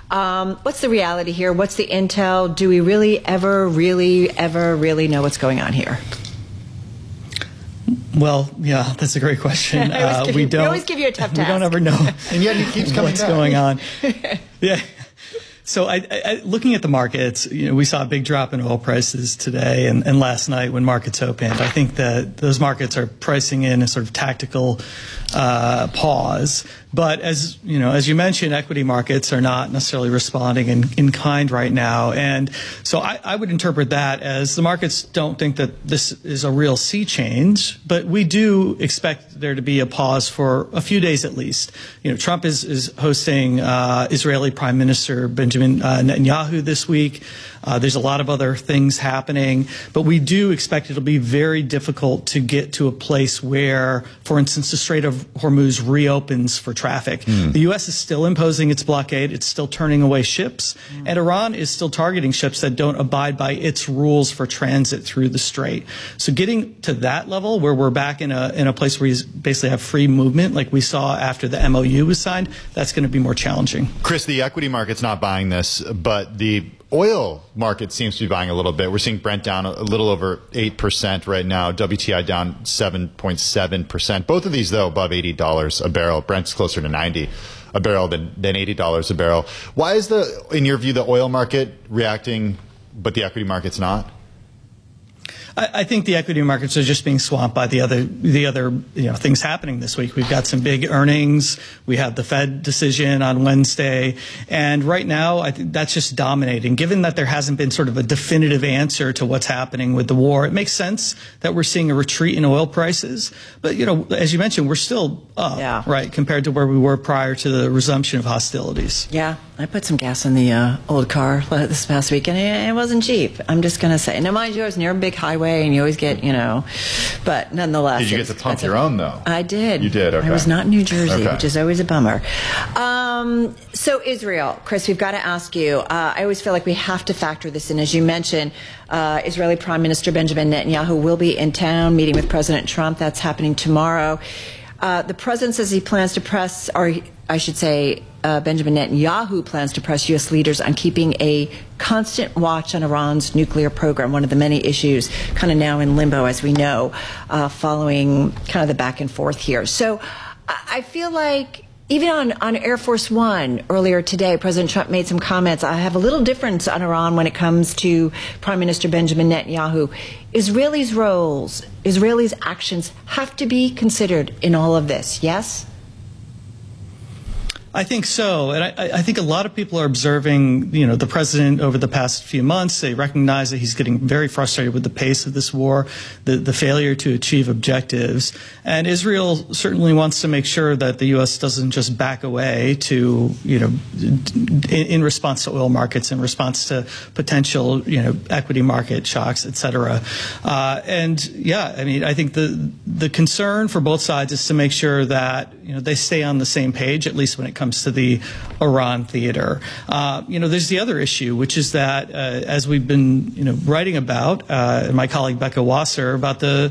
What's the reality here? What's the intel? Do we really ever really know what's going on here? Well, yeah, that's a great question. We always give you a tough task. We don't ever know. And yet he keeps coming what's back. going on. Yeah. So looking at the markets, we saw a big drop in oil prices today and last night when markets opened. I think that those markets are pricing in a sort of tactical pause. But as you mentioned, equity markets are not necessarily responding in kind right now. And so I would interpret that as the markets don't think that this is a real sea change, but we do expect there to be a pause for a few days at least. Trump is hosting Israeli Prime Minister Benjamin Netanyahu this week. There's a lot of other things happening, but we do expect it'll be very difficult to get to a place where, for instance, the Strait of Hormuz reopens for traffic. The U.S. is still imposing its blockade. It's still turning away ships, and Iran is still targeting ships that don't abide by its rules for transit through the strait. So getting to that level where we're back in a place where you basically have free movement like we saw after the MOU was signed, that's going to be more challenging. Chris, the equity market's not buying this, but the oil market seems to be buying a little bit. We're seeing Brent down a little over 8% right now. WTI down 7.7%. Both of these, though, above $80 a barrel. Brent's closer to 90 a barrel than $80 a barrel. Why is in your view, the oil market reacting, but the equity market's not? I think the equity markets are just being swamped by the other things happening this week. We've got some big earnings. We have the Fed decision on Wednesday, and right now I think that's just dominating. Given that there hasn't been sort of a definitive answer to what's happening with the war, it makes sense that we're seeing a retreat in oil prices. But as you mentioned, we're still up, right, compared to where we were prior to the resumption of hostilities. Yeah, I put some gas in the old car this past week, and it wasn't cheap. I'm just going to say. Now, mind you, I was near a big highway, and you always get, but nonetheless. Did you get to pump your own, though? I did. You did, okay. I was not in New Jersey, okay, which is always a bummer. So Israel, Chris, we've got to ask you, I always feel like we have to factor this in. As you mentioned, Israeli Prime Minister Benjamin Netanyahu will be in town meeting with President Trump. That's happening tomorrow. The president says he plans to press, or I should say, Benjamin Netanyahu plans to press U.S. leaders on keeping a constant watch on Iran's nuclear program, one of the many issues kind of now in limbo, as we know, following kind of the back and forth here. So I feel like even on Air Force One earlier today, President Trump made some comments. I have a little difference on Iran when it comes to Prime Minister Benjamin Netanyahu. Israelis' roles, Israelis' actions have to be considered in all of this, yes? I think so. And I think a lot of people are observing, the president over the past few months. They recognize that he's getting very frustrated with the pace of this war, the failure to achieve objectives. And Israel certainly wants to make sure that the U.S. doesn't just back away to, in response to oil markets, in response to potential, equity market shocks, et cetera. I think the concern for both sides is to make sure that, they stay on the same page, at least when it comes to the Iran theater. There's the other issue, which is that as we've been, writing about, my colleague Becca Wasser, about the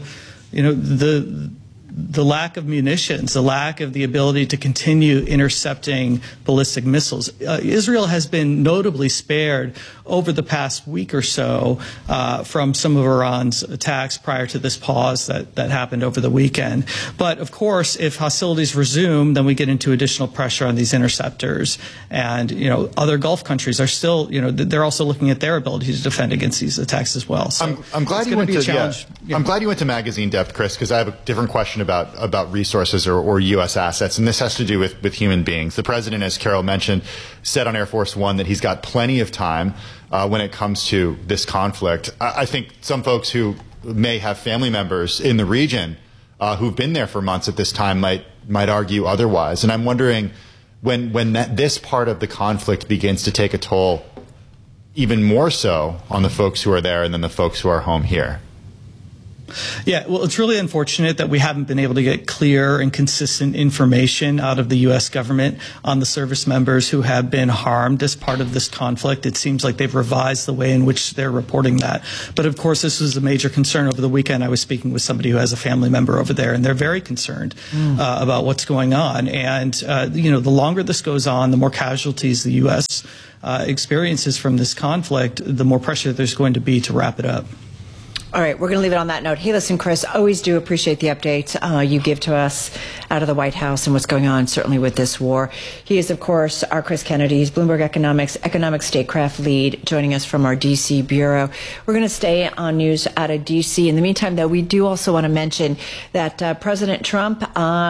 lack of munitions, the lack of the ability to continue intercepting ballistic missiles. Israel has been notably spared over the past week or so from some of Iran's attacks prior to this pause that happened over the weekend. But of course, if hostilities resume, then we get into additional pressure on these interceptors. And, other Gulf countries are still, they're also looking at their ability to defend against these attacks as well. So I'm glad you went to I'm glad you went to magazine depth, Chris, because I have a different question about resources or U.S. assets, and this has to do with human beings. The president, as Carol mentioned, said on Air Force One that he's got plenty of time when it comes to this conflict. I think some folks who may have family members in the region who've been there for months at this time might argue otherwise. And I'm wondering when this part of the conflict begins to take a toll even more so on the folks who are there and then the folks who are home here. Yeah, well, it's really unfortunate that we haven't been able to get clear and consistent information out of the U.S. government on the service members who have been harmed as part of this conflict. It seems like they've revised the way in which they're reporting that. But of course, this was a major concern over the weekend. I was speaking with somebody who has a family member over there, and they're very concerned about what's going on. And, the longer this goes on, the more casualties the U.S. Experiences from this conflict, the more pressure there's going to be to wrap it up. All right, we're going to leave it on that note. Hey, listen, Chris, always do appreciate the updates you give to us out of the White House and what's going on, certainly with this war. He is, of course, our Chris Kennedy. He's Bloomberg economic statecraft lead, joining us from our D.C. bureau. We're going to stay on news out of D.C. In the meantime, though, we do also want to mention that President Trump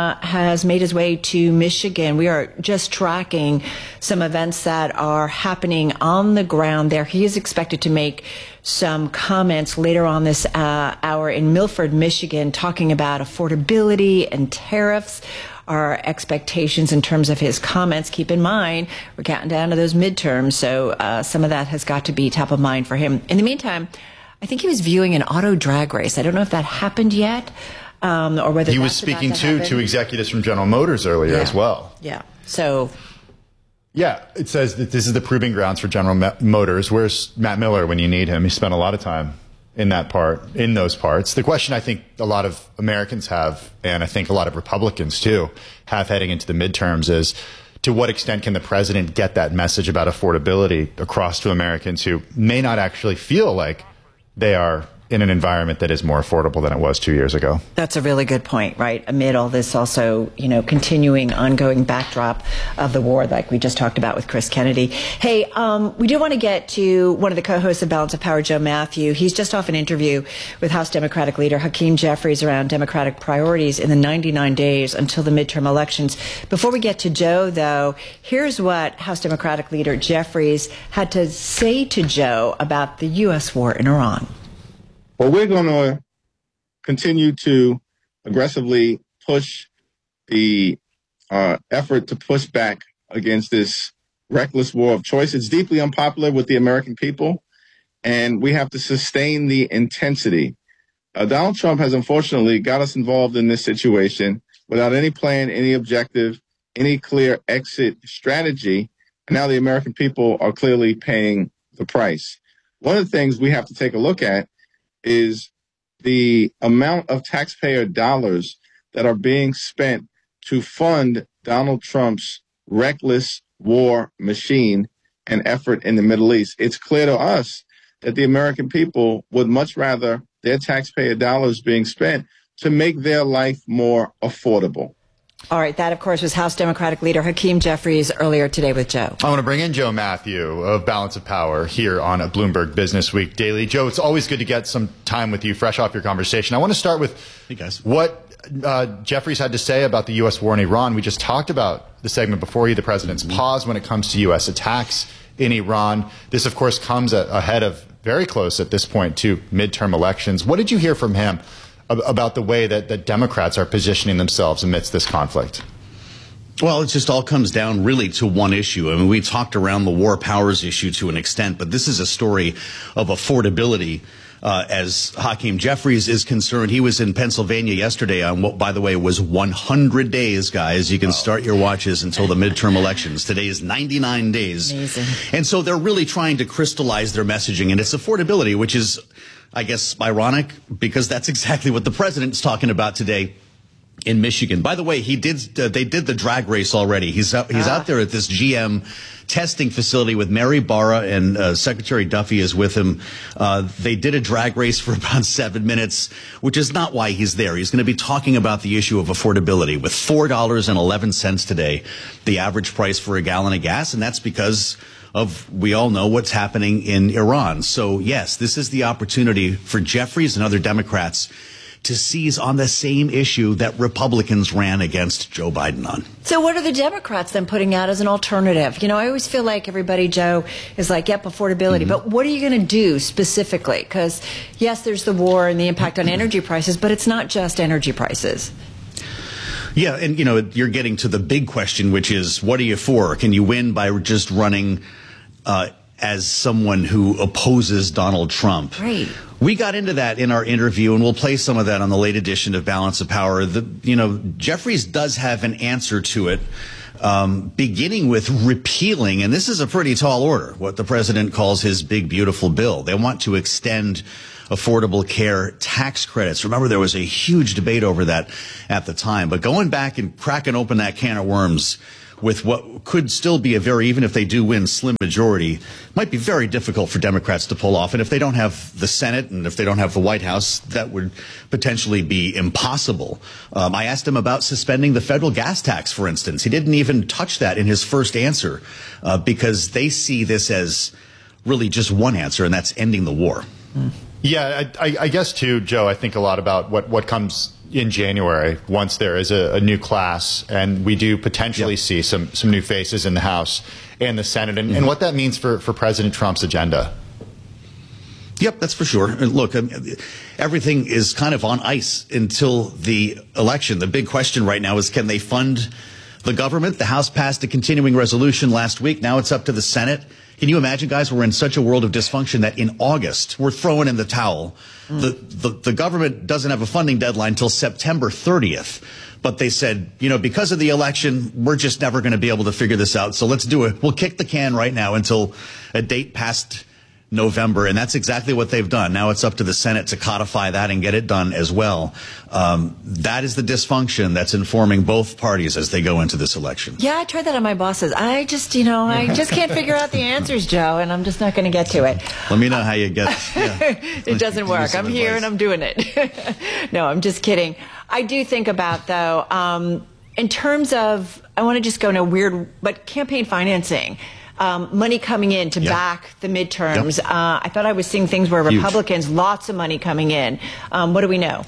has made his way to Michigan. We are just tracking some events that are happening on the ground there. He is expected to make some comments later on this hour in Milford, Michigan, talking about affordability and tariffs. Our expectations in terms of his comments. Keep in mind, we're counting down to those midterms, so some of that has got to be top of mind for him. In the meantime, I think he was viewing an auto drag race. I don't know if that happened yet, or whether he was speaking to executives from General Motors earlier as well. Yeah. So. Yeah, it says that this is the proving grounds for General Motors. Where's Matt Miller when you need him? He spent a lot of time in those parts. The question I think a lot of Americans have, and I think a lot of Republicans too, have heading into the midterms is, to what extent can the president get that message about affordability across to Americans who may not actually feel like they are in an environment that is more affordable than it was 2 years ago? That's a really good point, right? Amid all this also, continuing ongoing backdrop of the war like we just talked about with Chris Kennedy. Hey, we do want to get to one of the co-hosts of Balance of Power, Joe Matthew. He's just off an interview with House Democratic leader Hakeem Jeffries around Democratic priorities in the 99 days until the midterm elections. Before we get to Joe, though, here's what House Democratic leader Jeffries had to say to Joe about the U.S. war in Iran. Well, we're going to continue to aggressively push the effort to push back against this reckless war of choice. It's deeply unpopular with the American people, and we have to sustain the intensity. Donald Trump has unfortunately got us involved in this situation without any plan, any objective, any clear exit strategy. And now the American people are clearly paying the price. One of the things we have to take a look at is the amount of taxpayer dollars that are being spent to fund Donald Trump's reckless war machine and effort in the Middle East. It's clear to us that the American people would much rather their taxpayer dollars being spent to make their life more affordable. All right. That, of course, was House Democratic leader Hakeem Jeffries earlier today with Joe. I want to bring in Joe Matthew of Balance of Power here on a Bloomberg Business Week Daily. Joe, it's always good to get some time with you fresh off your conversation. I want to start with what Jeffries had to say about the U.S. war in Iran. We just talked about the segment before you, the president's pause when it comes to U.S. attacks in Iran. This, of course, comes ahead of very close at this point to midterm elections. What did you hear from him about the way that Democrats are positioning themselves amidst this conflict? Well, it just all comes down really to one issue. I mean, we talked around the war powers issue to an extent, but this is a story of affordability. As Hakeem Jeffries is concerned, he was in Pennsylvania yesterday on what, by the way, was 100 days, guys. You can start your watches until the midterm elections. Today is 99 days. Amazing. And so they're really trying to crystallize their messaging, and it's affordability, which is, I guess, ironic because that's exactly what the president's talking about today in Michigan. By the way, they did the drag race already. He's out there at this GM testing facility with Mary Barra, and Secretary Duffy is with him. They did a drag race for about 7 minutes, which is not why he's there. He's going to be talking about the issue of affordability with $4.11 today, the average price for a gallon of gas, and that's because we all know what's happening in Iran. So, yes, this is the opportunity for Jeffries and other Democrats to seize on the same issue that Republicans ran against Joe Biden on. So what are the Democrats then putting out as an alternative? You know, I always feel like everybody, Joe, is like, yep, affordability. But what are you going to do specifically? Because, yes, there's the war and the impact on energy prices, but it's not just energy prices. Yeah, and, you're getting to the big question, which is, what are you for? Can you win by just running as someone who opposes Donald Trump? Right. We got into that in our interview, and we'll play some of that on the late edition of Balance of Power. Jeffries does have an answer to it, beginning with repealing, and this is a pretty tall order, what the president calls his big, beautiful bill. They want to extend affordable care tax credits. Remember, there was a huge debate over that at the time. But going back and cracking open that can of worms with what could still be even if they do win, slim majority, might be very difficult for Democrats to pull off. And if they don't have the Senate and if they don't have the White House, that would potentially be impossible. I asked him about suspending the federal gas tax, for instance. He didn't even touch that in his first answer because they see this as really just one answer, and that's ending the war. Yeah, I guess, too, Joe, I think a lot about what comes in January once there is a new class and we do potentially see some new faces in the House and the Senate and what that means for President Trump's agenda. Yep, that's for sure. Look, everything is kind of on ice until the election. The big question right now is, can they fund the government? The House passed a continuing resolution last week. Now it's up to the Senate. Can you imagine, guys, we're in such a world of dysfunction that in August we're throwing in the towel. The government doesn't have a funding deadline until September 30th. But they said, because of the election, we're just never going to be able to figure this out. So let's do it. We'll kick the can right now until a date past November. And that's exactly what they've done. Now it's up to the Senate to codify that and get it done as well. That is the dysfunction that's informing both parties as they go into this election. Yeah, I tried that on my bosses. I just can't figure out the answers, Joe, and I'm just not going to get to it. Let me know how you get. It doesn't work. I'm here and I'm doing it. No, I'm just kidding. I do think about, though, in terms of, I want to just go in a weird, but campaign financing. Money coming in to back the midterms. I thought I was seeing things where Republicans, lots of money coming in. What do we know?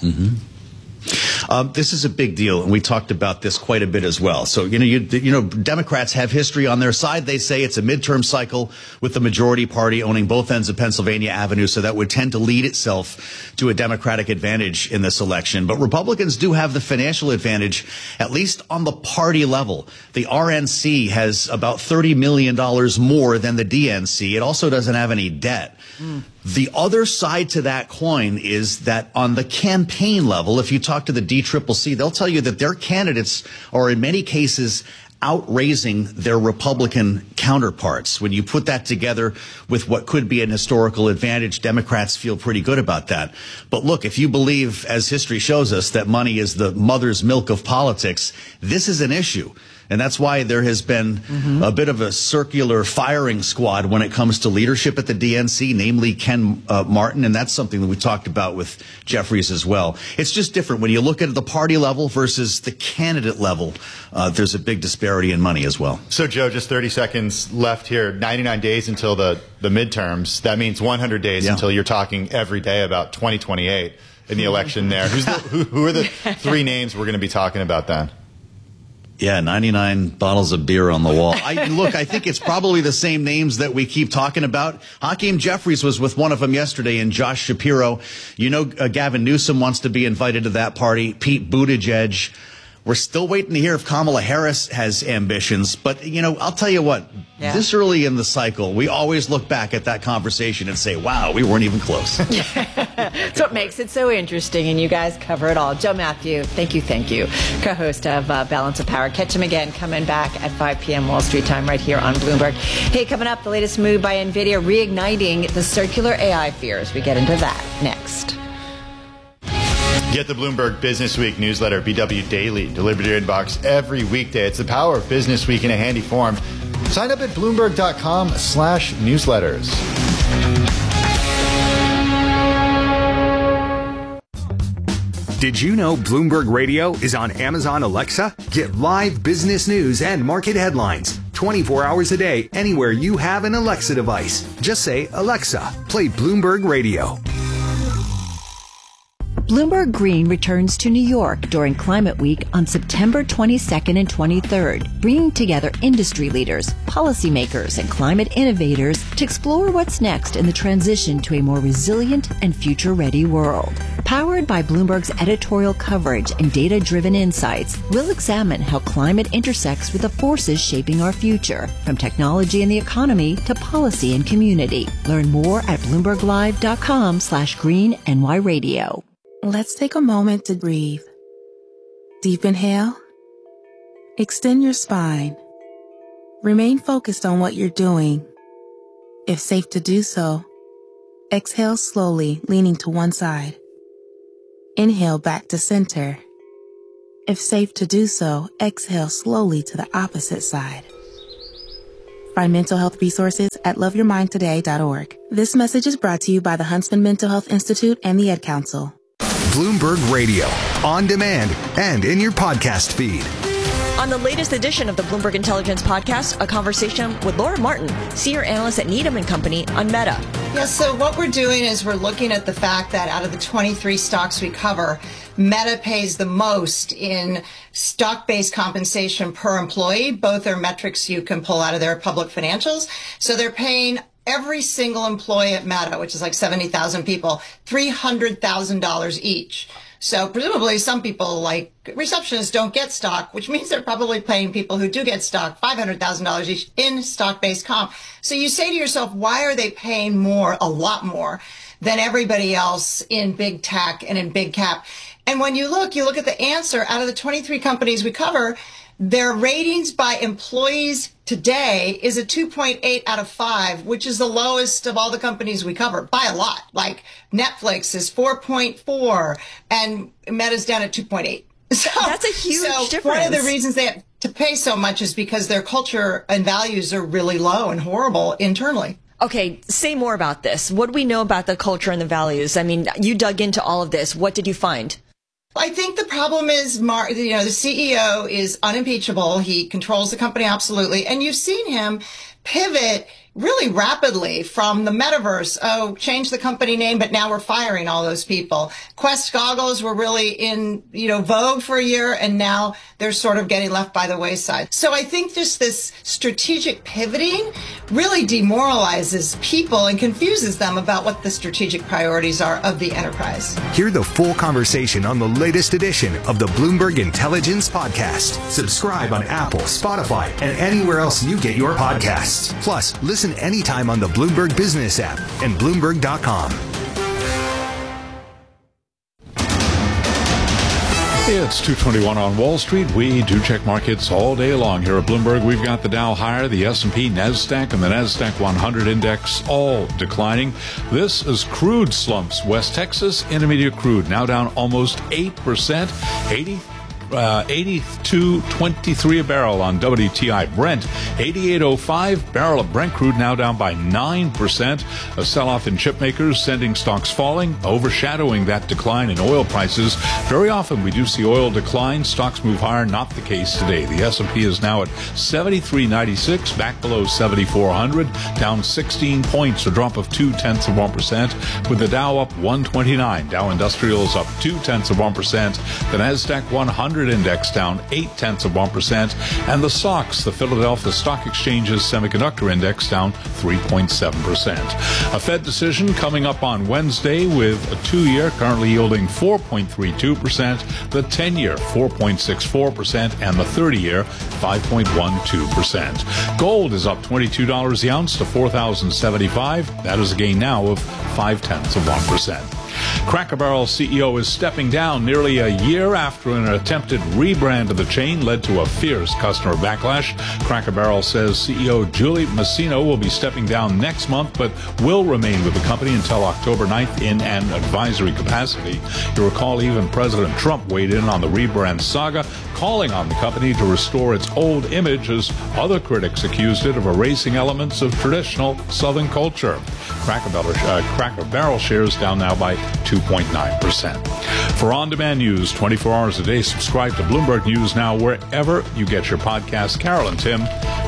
This is a big deal, and we talked about this quite a bit as well. So, Democrats have history on their side. They say it's a midterm cycle with the majority party owning both ends of Pennsylvania Avenue, so that would tend to lead itself to a Democratic advantage in this election. But Republicans do have the financial advantage, at least on the party level. The RNC has about $30 million more than the DNC. It also doesn't have any debt. The other side to that coin is that on the campaign level, if you talk to the DCCC, they'll tell you that their candidates are in many cases outraising their Republican counterparts. When you put that together with what could be an historical advantage, Democrats feel pretty good about that. But look, if you believe, as history shows us, that money is the mother's milk of politics, this is an issue. And that's why there has been a bit of a circular firing squad when it comes to leadership at the DNC, namely Ken Martin. And that's something that we talked about with Jeffries as well. It's just different. When you look at the party level versus the candidate level, there's a big disparity in money as well. So, Joe, just 30 seconds left here. 99 days until the midterms. That means 100 days until you're talking every day about 2028 in the election there. Who are the three names we're going to be talking about then? Yeah, 99 bottles of beer on the wall. I think it's probably the same names that we keep talking about. Hakeem Jeffries was with one of them yesterday, and Josh Shapiro. Gavin Newsom wants to be invited to that party. Pete Buttigieg. We're still waiting to hear if Kamala Harris has ambitions. But, I'll tell you what, this early in the cycle, we always look back at that conversation and say, wow, we weren't even close. That's what makes it so interesting, and you guys cover it all. Joe Matthew, thank you. Co-host of Balance of Power. Catch him again coming back at 5 p.m. Wall Street time right here on Bloomberg. Hey, coming up, the latest move by NVIDIA reigniting the circular AI fears. We get into that next. Get the Bloomberg Business Week newsletter, BW Daily, delivered to your inbox every weekday. It's the power of Business Week in a handy form. Sign up at Bloomberg.com/newsletters. Did you know Bloomberg Radio is on Amazon Alexa? Get live business news and market headlines 24 hours a day anywhere you have an Alexa device. Just say, Alexa, play Bloomberg Radio. Bloomberg Green returns to New York during Climate Week on September 22nd and 23rd, bringing together industry leaders, policymakers, and climate innovators to explore what's next in the transition to a more resilient and future-ready world. Powered by Bloomberg's editorial coverage and data-driven insights, we'll examine how climate intersects with the forces shaping our future, from technology and the economy to policy and community. Learn more at BloombergLive.com/GreenNYRadio. Let's take a moment to breathe. Deep inhale. Extend your spine. Remain focused on what you're doing. If safe to do so, exhale slowly, leaning to one side. Inhale back to center. If safe to do so, exhale slowly to the opposite side. Find mental health resources at loveyourmindtoday.org. This message is brought to you by the Huntsman Mental Health Institute and the Ad Council. Bloomberg Radio, on demand and in your podcast feed. On the latest edition of the Bloomberg Intelligence Podcast, a conversation with Laura Martin, senior analyst at Needham & Company on Meta. Yeah, so what we're doing is we're looking at the fact that out of the 23 stocks we cover, Meta pays the most in stock-based compensation per employee. Both are metrics you can pull out of their public financials. So they're paying every single employee at Meta, which is like 70,000 people, $300,000 each. So presumably some people, like receptionists, don't get stock, which means they're probably paying people who do get stock $500,000 each in stock-based comp. So you say to yourself, why are they paying more, a lot more, than everybody else in big tech and in big cap? And when you look at the answer. Out of the 23 companies we cover, their ratings by employees today is a 2.8 out of 5, which is the lowest of all the companies we cover by a lot. Like Netflix is 4.4 and Meta's down at 2.8. So that's a huge difference. One of the reasons they have to pay so much is because their culture and values are really low and horrible internally. Okay, say more about this. What do we know about the culture and the values? I mean, you dug into all of this. What did you find? I think the problem is, the CEO is unimpeachable. He controls the company absolutely. And you've seen him pivot really rapidly from the metaverse. Oh, change the company name, but now we're firing all those people. Quest goggles were really in, vogue for a year, and now they're sort of getting left by the wayside. So I think just this strategic pivoting really demoralizes people and confuses them about what the strategic priorities are of the enterprise. Hear the full conversation on the latest edition of the Bloomberg Intelligence Podcast. Subscribe on Apple, Spotify, and anywhere else you get your podcasts. Plus, listen anytime on the Bloomberg Business app and Bloomberg.com. It's 2:21 on Wall Street. We do check markets all day long here at Bloomberg. We've got the Dow higher, the S&P, NASDAQ, and the NASDAQ 100 index all declining. This is crude slumps. West Texas Intermediate crude now down almost 8%, 82.23 a barrel on WTI. Brent 88.05 barrel of Brent crude now down by 9%. A sell-off in chip makers sending stocks falling, overshadowing that decline in oil prices. Very often we do see oil decline, stocks move higher. Not the case today. The S&P is now at 73.96, back below 7,400, down 16 points, a drop of 0.2%, with the Dow up 129. Dow Industrial is up 0.2%. The NASDAQ 100 index down 0.8%, and the SOX, the Philadelphia Stock Exchange's semiconductor index, down 3.7%. A Fed decision coming up on Wednesday with a 2-year currently yielding 4.32%, the 10-year 4.64%, and the 30-year 5.12%. Gold is up $22 the ounce to $4,075. That is a gain now of 0.5%. Cracker Barrel CEO is stepping down nearly a year after an attempted rebrand of the chain led to a fierce customer backlash. Cracker Barrel says CEO Julie Masino will be stepping down next month, but will remain with the company until October 9th in an advisory capacity. You recall even President Trump weighed in on the rebrand saga, calling on the company to restore its old image as other critics accused it of erasing elements of traditional Southern culture. Cracker Barrel shares down now by 2.9%. For on-demand news 24 hours a day, subscribe to Bloomberg News Now wherever you get your podcasts. Carol and Tim,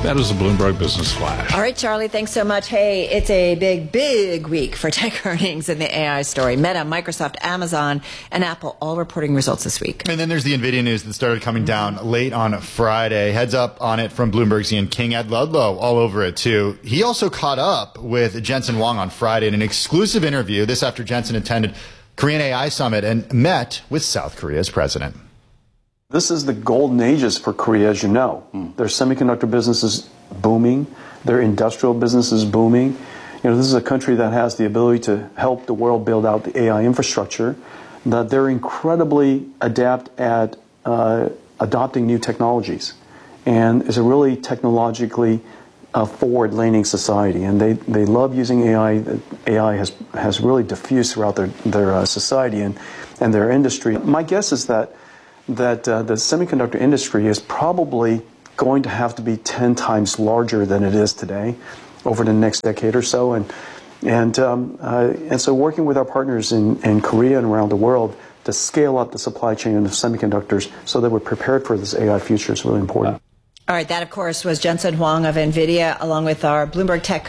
That is a Bloomberg Business Flash. All right, Charlie, thanks so much. Hey, it's a big week for tech earnings in the AI story. Meta, Microsoft, Amazon, and Apple all reporting results this week. And then there's the NVIDIA news that started coming down late on Friday. Heads up on it from Bloomberg's Ian King. Ed Ludlow all over it, too. He also caught up with Jensen Huang on Friday in an exclusive interview. This after Jensen attended Korean AI Summit and met with South Korea's president. This is the golden ages for Korea, as you know. Their semiconductor business is booming. Their industrial business is booming. This is a country that has the ability to help the world build out the AI infrastructure, that they're incredibly adept at adopting new technologies, and is a really technologically forward-leaning society. And they love using AI. AI has really diffused throughout their society and their industry. My guess is that the semiconductor industry is probably going to have to be 10 times larger than it is today over the next decade or so. And so working with our partners in Korea and around the world to scale up the supply chain of semiconductors so that we're prepared for this AI future is really important. All right, that, of course, was Jensen Huang of NVIDIA, along with our Bloomberg Tech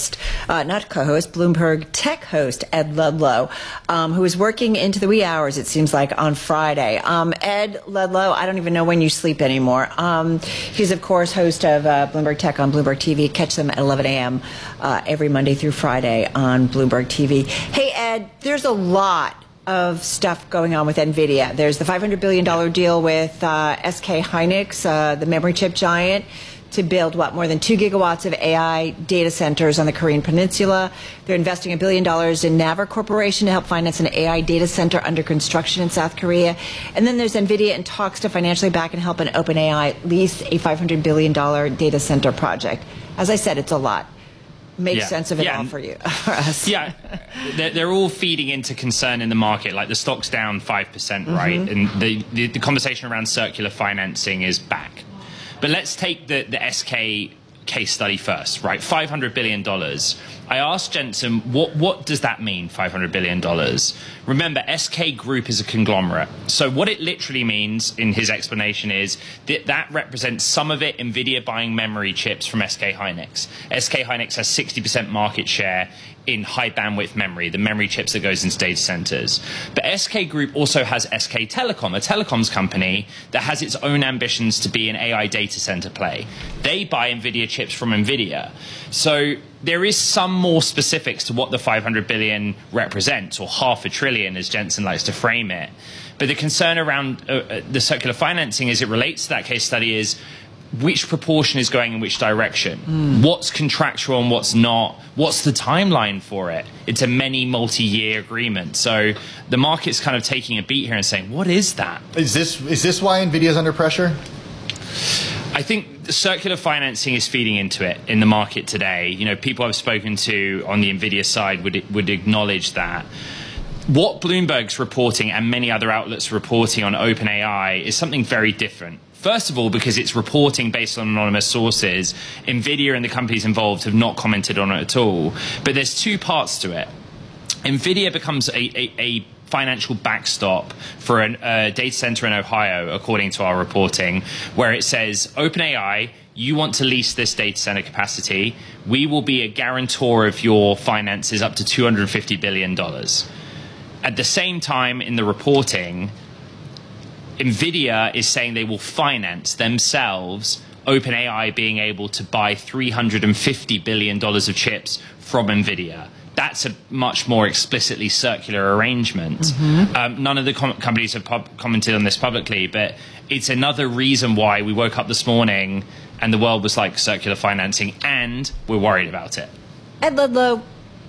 Bloomberg Tech host, Ed Ludlow, who was working into the wee hours, it seems like, on Friday. Ed Ludlow, I don't even know when you sleep anymore. He's, of course, host of Bloomberg Tech on Bloomberg TV. Catch them at 11 a.m. Every Monday through Friday on Bloomberg TV. Hey, Ed, there's a lot of stuff going on with NVIDIA. There's the $500 billion deal with SK Hynix, the memory chip giant, to build, more than 2 gigawatts of AI data centers on the Korean Peninsula. They're investing $1 billion in Naver Corporation to help finance an AI data center under construction in South Korea. And then there's NVIDIA in talks to financially back and help an OpenAI lease a $500 billion data center project. As I said, it's a lot. Make sense of it all for you. For us. Yeah, they're all feeding into concern in the market. Like the stock's down 5%, right? And the conversation around circular financing is back. But let's take the SK case study first, right? $500 billion. I asked Jensen, what does that mean, $500 billion? Remember, SK Group is a conglomerate. So what it literally means, in his explanation, is that represents some of it NVIDIA buying memory chips from SK Hynix. SK Hynix has 60% market share in high bandwidth memory, the memory chips that goes into data centers. But SK Group also has SK Telecom, a telecoms company that has its own ambitions to be an AI data center play. They buy NVIDIA chips from NVIDIA. So there is some more specifics to what the 500 billion represents, or $500 billion, as Jensen likes to frame it. But the concern around the circular financing as it relates to that case study is which proportion is going in which direction? What's contractual and what's not? What's the timeline for it? It's a many multi-year agreement. So the market's kind of taking a beat here and saying, what is that? Is this why NVIDIA's under pressure? I think the circular financing is feeding into it in the market today. People I've spoken to on the NVIDIA side would acknowledge that. What Bloomberg's reporting and many other outlets reporting on OpenAI is something very different. First of all, because it's reporting based on anonymous sources, NVIDIA and the companies involved have not commented on it at all. But there's two parts to it. NVIDIA becomes a financial backstop for a data center in Ohio, according to our reporting, where it says, OpenAI, you want to lease this data center capacity. We will be a guarantor of your finances up to $250 billion. At the same time, in the reporting, NVIDIA is saying they will finance themselves OpenAI being able to buy $350 billion of chips from NVIDIA. That's a much more explicitly circular arrangement. None of the companies have commented on this publicly, but it's another reason why we woke up this morning and the world was like circular financing, and we're worried about it. Ed Ludlow,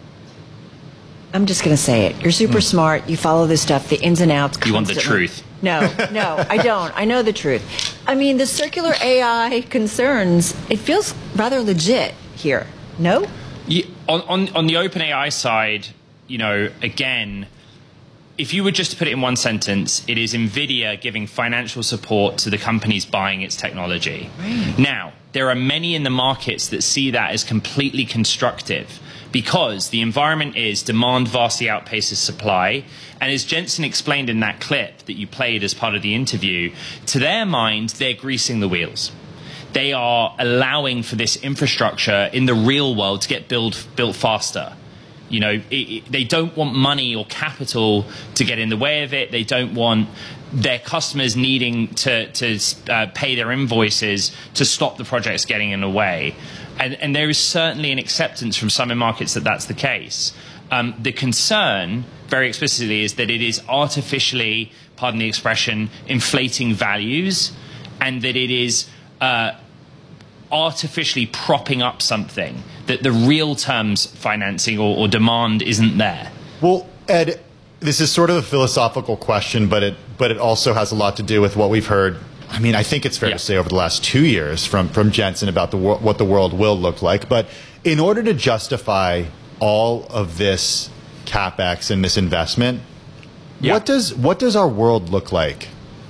I'm just going to say it. You're super smart. You follow this stuff, the ins and outs. You want the truth. No, I don't. I know the truth. I mean, the circular AI concerns, it feels rather legit here. No? Yeah, on the OpenAI side, again, if you were just to put it in one sentence, it is NVIDIA giving financial support to the companies buying its technology. Right. Now, there are many in the markets that see that as completely constructive, because the environment is demand vastly outpaces supply. And as Jensen explained in that clip that you played as part of the interview, to their mind, they're greasing the wheels. they are allowing for this infrastructure in the real world to get built faster. You know, they don't want money or capital to get in the way of it. They don't want their customers needing to pay their invoices to stop the projects getting in the way. And there is certainly an acceptance from some in markets that that's the case. The concern, very explicitly, is that it is artificially, pardon the expression, inflating values, and that it is artificially propping up something that the real terms financing or demand isn't there. Well, Ed, this is sort of a philosophical question, but it also has a lot to do with what we've heard. I mean, I think it's fair to say over the last 2 years from Jensen about what the world will look like. But in order to justify all of this CapEx and this investment, what does our world look like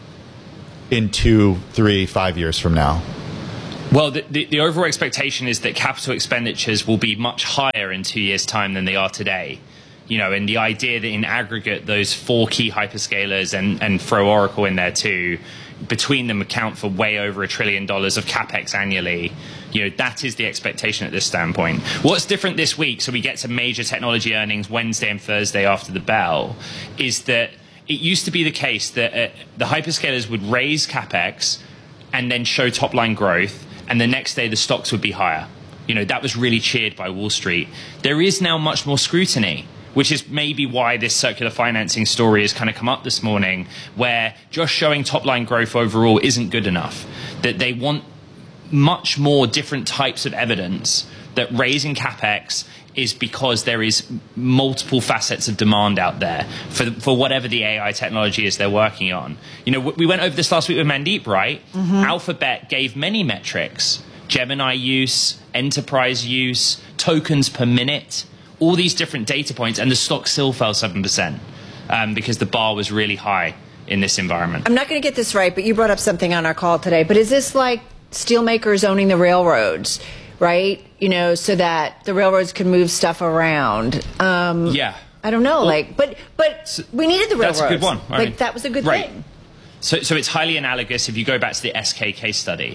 in 2, 3, 5 years from now? Well, the overall expectation is that capital expenditures will be much higher in 2 years' time than they are today. You know, and the idea that in aggregate, those 4 key hyperscalers and throw Oracle in there too, between them account for way over $1 trillion of CapEx annually. You know, that is the expectation at this standpoint. What's different this week, so we get some major technology earnings Wednesday and Thursday after the bell, is that it used to be the case that the hyperscalers would raise CapEx and then show top-line growth, and the next day the stocks would be higher. You know, that was really cheered by Wall Street. There is now much more scrutiny, which is maybe why this circular financing story has kind of come up this morning, where just showing top-line growth overall isn't good enough. That they want much more different types of evidence that raising CapEx is because there is multiple facets of demand out there for whatever the AI technology is they're working on. You know, we went over this last week with Mandeep, right? Mm-hmm. Alphabet gave many metrics: Gemini use, enterprise use, tokens per minute, all these different data points, and the stock still fell 7% because the bar was really high in this environment. I'm not going to get this right, but you brought up something on our call today. But is this like steelmakers owning the railroads, right? You know, so that the railroads can move stuff around. Yeah. I don't know, well, but we needed the railroads. That's a good one. That was a good thing. So it's highly analogous if you go back to the SK case study.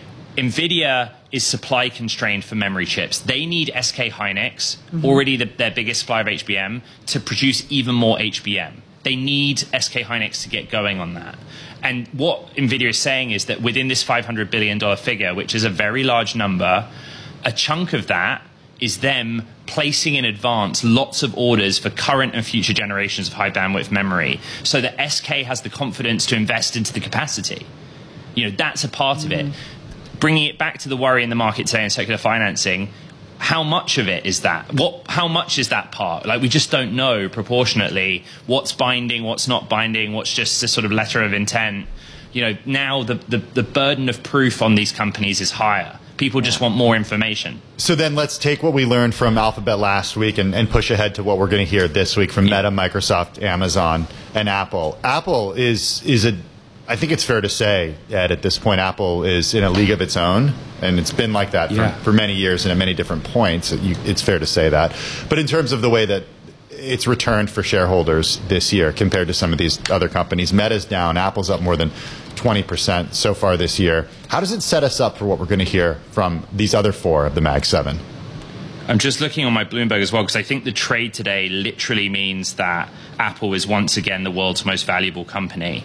NVIDIA is supply constrained for memory chips. They need SK Hynix, already their biggest supplier of HBM, to produce even more HBM. They need SK Hynix to get going on that. And what NVIDIA is saying is that within this $500 billion figure, which is a very large number, a chunk of that is them placing in advance lots of orders for current and future generations of high bandwidth memory so that SK has the confidence to invest into the capacity. You know, that's a part of it. Bringing it back to the worry in the market today in circular financing, how much of it is that? How much is that part? Like, we just don't know proportionately what's binding, what's not binding, what's just a sort of letter of intent. You know, now the burden of proof on these companies is higher. People just want more information. So then let's take what we learned from Alphabet last week and push ahead to what we're going to hear this week from Meta, Microsoft, Amazon, and Apple. Apple is I think it's fair to say, Ed, at this point, Apple is in a league of its own, and it's been like that for many years and at many different points. It's fair to say that. But in terms of the way that it's returned for shareholders this year compared to some of these other companies, Meta's down, Apple's up more than 20% so far this year. How does it set us up for what we're going to hear from these other 4 of the Mag 7? I'm just looking on my Bloomberg as well, because I think the trade today literally means that Apple is once again the world's most valuable company.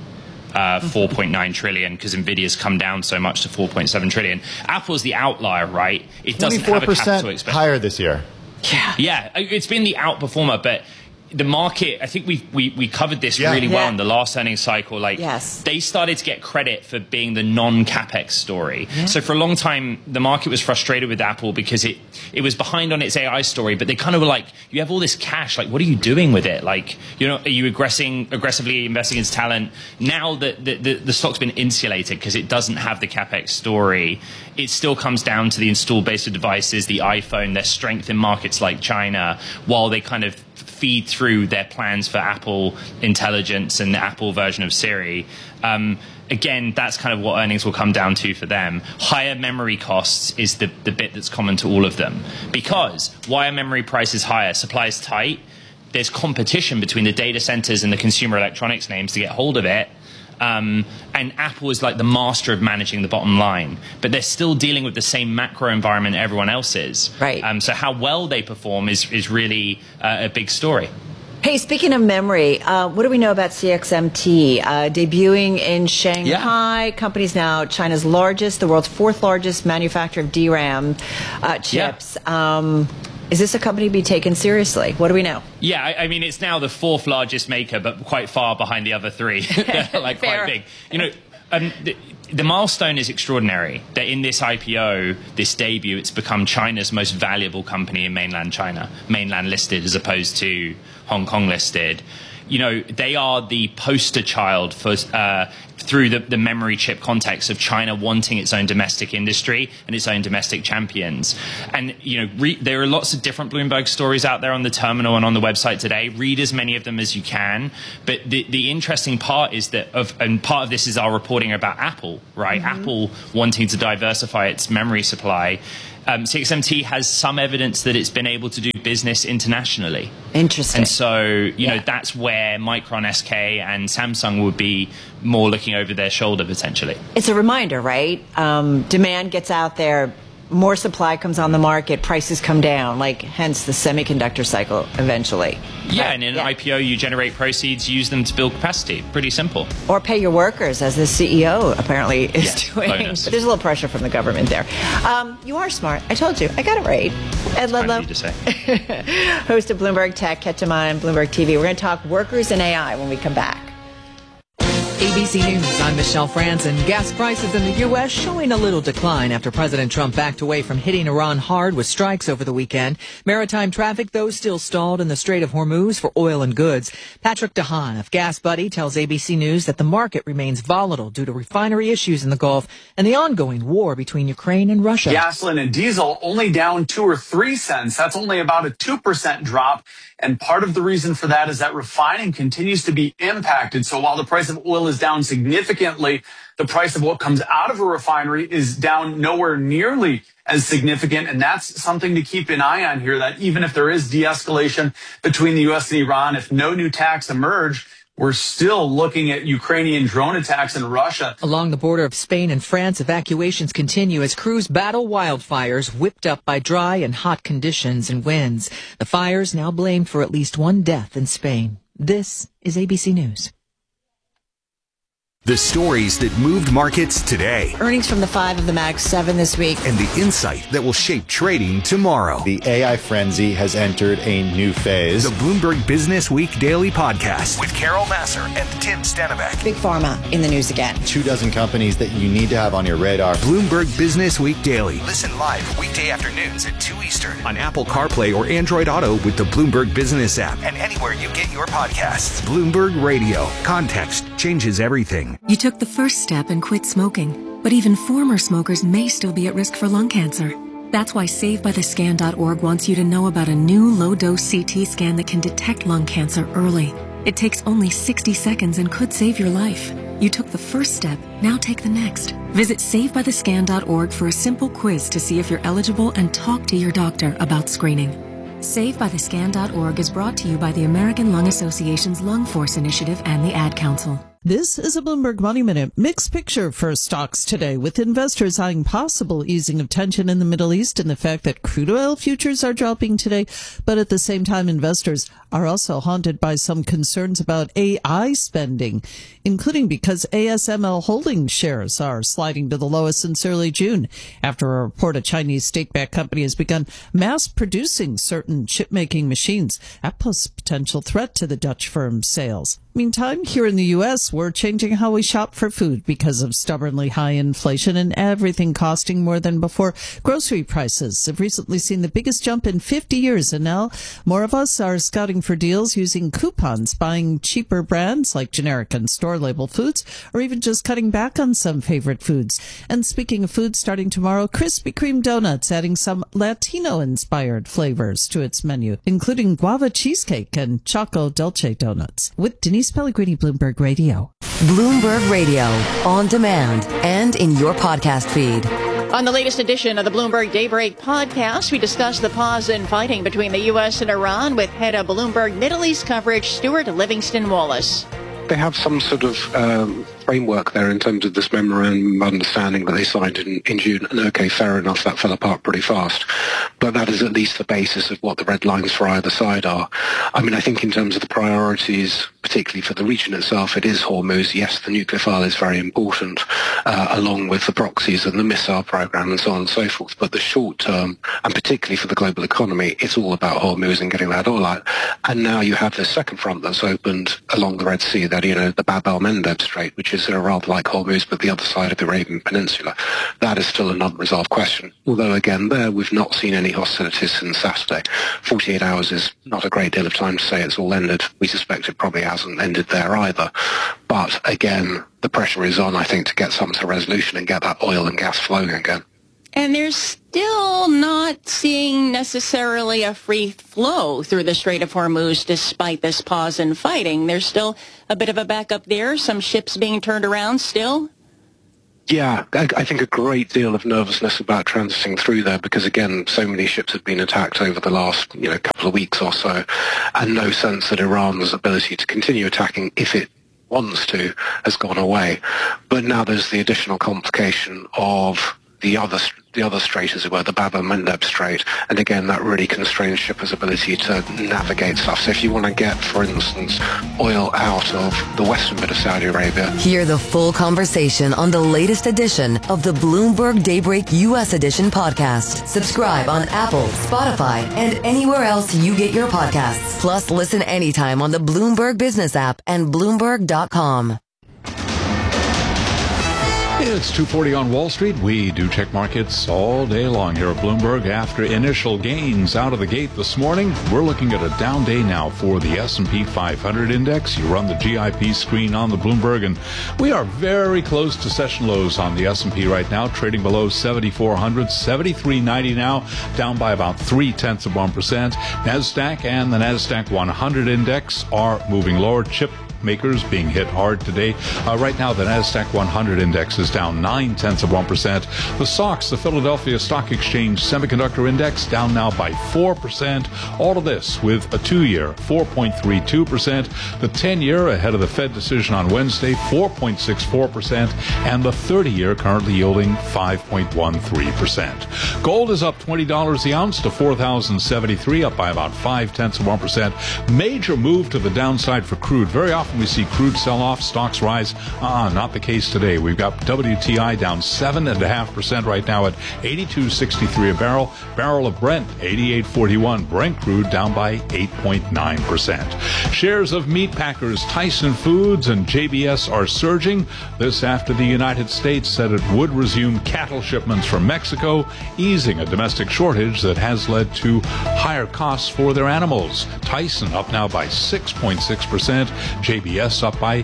4.9 trillion, because NVIDIA's come down so much to 4.7 trillion. Apple's the outlier, right? It doesn't have a capital expense. Higher this year. Yeah, it's been the outperformer, but the market, I think we covered this really well in the last earnings cycle. Like, they started to get credit for being the non-capex story. So for a long time, the market was frustrated with Apple because it was behind on its AI story, but they kind of were like, you have all this cash, like, what are you doing with it? Like, you know, are you aggressively investing into talent? Now that the stock's been insulated because it doesn't have the capex story, it still comes down to the installed base of devices, the iPhone, their strength in markets like China, while they kind of feed through their plans for Apple Intelligence and the Apple version of Siri. Again, that's kind of what earnings will come down to for them. Higher memory costs is the bit that's common to all of them. Because why are memory prices higher? Supply is tight. There's competition between the data centers and the consumer electronics names to get hold of it. And Apple is like the master of managing the bottom line, but they're still dealing with the same macro environment everyone else is. Right. So how well they perform is really a big story. Hey, speaking of memory, what do we know about CXMT? Debuting in Shanghai. Company's now China's largest, the world's fourth largest manufacturer of DRAM chips. Yeah. Is this a company to be taken seriously? What do we know? Yeah, I mean, it's now the fourth largest maker, but quite far behind the other three. Like quite big. You know, the milestone is extraordinary that in this IPO, this debut, it's become China's most valuable company in mainland China, mainland listed as opposed to Hong Kong listed. You know, they are the poster child for through the memory chip context of China wanting its own domestic industry and its own domestic champions. And, you know, there are lots of different Bloomberg stories out there on the terminal and on the website today. Read as many of them as you can. But the interesting part is that, and part of this is our reporting about Apple, right? Mm-hmm. Apple wanting to diversify its memory supply. CXMT has some evidence that it's been able to do business internationally. Interesting. And so, you know, that's where Micron, SK, and Samsung would be more looking over their shoulder, potentially. It's a reminder, right? Demand gets out there, more supply comes on the market, prices come down, like hence the semiconductor cycle eventually. Yeah, right? And in an IPO, you generate proceeds, use them to build capacity. Pretty simple. Or pay your workers, as the CEO appararly is doing. Bonus. But there's a little pressure from the government there. You are smart. I told you. I got it right. Ed Ludlow, host of Bloomberg Tech, catch him on Bloomberg TV. We're going to talk workers and AI when we come back. ABC News, I'm Michelle Franzen. Gas prices in the U.S. showing a little decline after President Trump backed away from hitting Iran hard with strikes over the weekend. Maritime traffic, though, still stalled in the Strait of Hormuz for oil and goods. Patrick DeHaan of Gas Buddy tells ABC News that the market remains volatile due to refinery issues in the Gulf and the ongoing war between Ukraine and Russia. Gasoline and diesel only down 2 or 3 cents. That's only about a 2% drop. And part of the reason for that is that refining continues to be impacted. So while the price of oil is down significantly, the price of what comes out of a refinery is down nowhere nearly as significant. And that's something to keep an eye on here, that even if there is de-escalation between the U.S. and Iran, if no new attacks emerge, we're still looking at Ukrainian drone attacks in Russia. Along the border of Spain and France, evacuations continue as crews battle wildfires whipped up by dry and hot conditions and winds. The fires now blamed for at least one death in Spain. This is ABC News. The stories that moved markets today. Earnings from the 5 of the Mag 7 this week. And the insight that will shape trading tomorrow. The AI frenzy has entered a new phase. The Bloomberg Business Week Daily Podcast with Carol Massar and Tim Stenbeck. Big Pharma in the news again. 24 companies that you need to have on your radar. Bloomberg Business Week Daily. Listen live weekday afternoons at 2 Eastern on Apple CarPlay or Android Auto with the Bloomberg Business app and anywhere you get your podcasts. Bloomberg Radio. Context changes everything. You took the first step and quit smoking, but even former smokers may still be at risk for lung cancer. That's why SaveByTheScan.org wants you to know about a new low-dose CT scan that can detect lung cancer early. It takes only 60 seconds and could save your life. You took the first step, now take the next. Visit SaveByTheScan.org for a simple quiz to see if you're eligible and talk to your doctor about screening. SaveByTheScan.org is brought to you by the American Lung Association's Lung Force Initiative and the Ad Council. This is a Bloomberg Money Minute. Mixed picture for stocks today, with investors eyeing possible easing of tension in the Middle East and the fact that crude oil futures are dropping today. But at the same time, investors are also haunted by some concerns about AI spending, including because ASML Holdings shares are sliding to the lowest since early June after a report a Chinese state-backed company has begun mass producing certain chip-making machines. That poses a potential threat to the Dutch firm's sales. Meantime, here in the U.S., we're changing how we shop for food because of stubbornly high inflation and everything costing more than before. Grocery prices have recently seen the biggest jump in 50 years, and now more of us are scouting for deals using coupons, buying cheaper brands like generic and store-label foods, or even just cutting back on some favorite foods. And speaking of food, starting tomorrow, Krispy Kreme Donuts adding some Latino-inspired flavors to its menu, including guava cheesecake and choco dulce donuts. With Denise Pellegrini, Bloomberg Radio. Bloomberg Radio, on demand and in your podcast feed. On the latest edition of the Bloomberg Daybreak podcast, we discuss the pause in fighting between the U.S. and Iran with head of Bloomberg Middle East coverage, Stuart Livingston Wallace. They have some sort of framework there in terms of this memorandum of understanding that they signed in June. And okay, fair enough, that fell apart pretty fast. But that is at least the basis of what the red lines for either side are. I mean, I think in terms of the priorities, particularly for the region itself, it is Hormuz. Yes, the nuclear file is very important, along with the proxies and the missile program and so on and so forth. But the short term, and particularly for the global economy, it's all about Hormuz and getting that oil out. And now you have this second front that's opened along the Red Sea, that, the Bab el-Mandeb Strait, which is rather like Hormuz, but the other side of the Arabian Peninsula. That is still an unresolved question. Although, again, there we've not seen any hostilities since Saturday. 48 hours is not a great deal of time to say it's all ended. We suspect it probably hasn't ended there either. But, again, the pressure is on, I think, to get some sort of resolution and get that oil and gas flowing again. And they're still not seeing necessarily a free flow through the Strait of Hormuz despite this pause in fighting. There's still a bit of a backup there, some ships being turned around still? Yeah, I think a great deal of nervousness about transiting through there because, again, so many ships have been attacked over the last, couple of weeks or so, and no sense that Iran's ability to continue attacking, if it wants to, has gone away. But now there's the additional complication of the other strait, as it were, the Bab el-Mandeb Strait, and again, that really constrains shippers' ability to navigate stuff. So if you want to get, for instance, oil out of the western bit of Saudi Arabia. Hear the full conversation on the latest edition of the Bloomberg Daybreak U.S. Edition podcast. Subscribe on Apple, Spotify, and anywhere else you get your podcasts. Plus, listen anytime on the Bloomberg Business app and Bloomberg.com. It's 2:40 on Wall Street. We do check markets all day long here at Bloomberg. After initial gains out of the gate this morning, we're looking at a down day now for the S&P 500 index. You run the GIP screen on the Bloomberg, and we are very close to session lows on the S&P right now, trading below 7,400, 73.90 now, down by about 0.3%. NASDAQ and the NASDAQ 100 index are moving lower. Chip makers being hit hard today. Right now, the NASDAQ 100 index is down 0.9%. The SOX, the Philadelphia Stock Exchange Semiconductor Index, down now by 4%. All of this with a 2-year, 4.32%. The 10-year, ahead of the Fed decision on Wednesday, 4.64%. And the 30-year currently yielding 5.13%. Gold is up $20 the ounce to $4,073, up by about 0.5%. Major move to the downside for crude. Very often we see crude sell off, stocks rise. Not the case today. We've got WTI down 7.5% right now at 82.63 a barrel. Barrel of Brent, 88.41. Brent crude down by 8.9%. Shares of meat packers Tyson Foods and JBS are surging. This after the United States said it would resume cattle shipments from Mexico, easing a domestic shortage that has led to higher costs for their animals. Tyson up now by 6.6%. JBS up by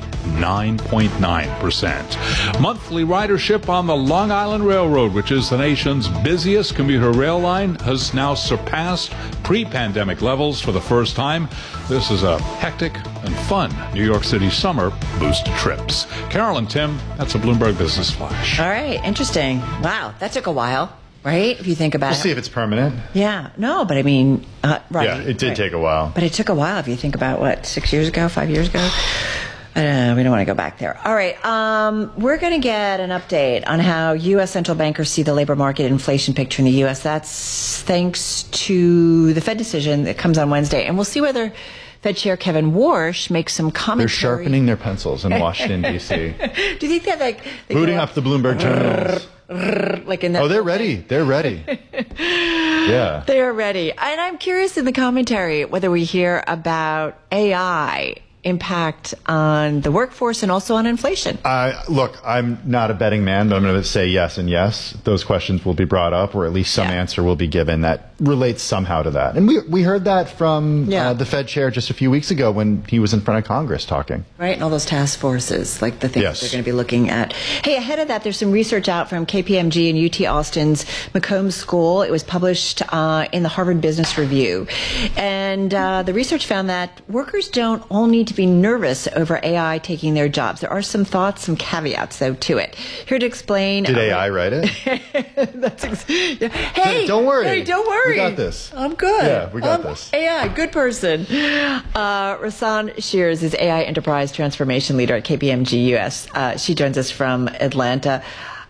9.9%. Monthly ridership on the Long Island Railroad, which is the nation's busiest commuter rail line, has now surpassed pre-pandemic levels for the first time. This is a hectic and fun New York City summer boost to trips. Carol and Tim, that's a Bloomberg Business Flash. All right, interesting. Wow, that took a while. Right? If you think about it. We'll see if it's permanent. Yeah. No, but I mean, right. Yeah, it did take a while. But it took a while if you think about, 6 years ago, 5 years ago? I don't know. We don't want to go back there. All right. We're going to get an update on how U.S. central bankers see the labor market inflation picture in the U.S. That's thanks to the Fed decision that comes on Wednesday. And we'll see whether Fed Chair Kevin Warsh makes some commentary. They're sharpening their pencils in Washington, D.C. Do you think that booting up the Bloomberg terminals? Like in that. Oh, they're ready. They're ready. Yeah. They're ready. And I'm curious in the commentary whether we hear about AI impact on the workforce and also on inflation. Look, I'm not a betting man, but I'm going to say yes and yes. Those questions will be brought up, or at least some answer will be given that relates somehow to that. And we heard that from the Fed chair just a few weeks ago when he was in front of Congress talking. Right, and all those task forces, like the things that they're going to be looking at. Hey, ahead of that, there's some research out from KPMG and UT Austin's McCombs School. It was published in the Harvard Business Review. And the research found that workers don't all need to be nervous over AI taking their jobs. There are some thoughts, some caveats, though, to it. Here to explain. Did AI write it? Hey, don't worry. Hey, don't worry. We got this. I'm good. Yeah, we got this. AI, good person. Rasan Shears is AI Enterprise Transformation Leader at KPMG US. She joins us from Atlanta.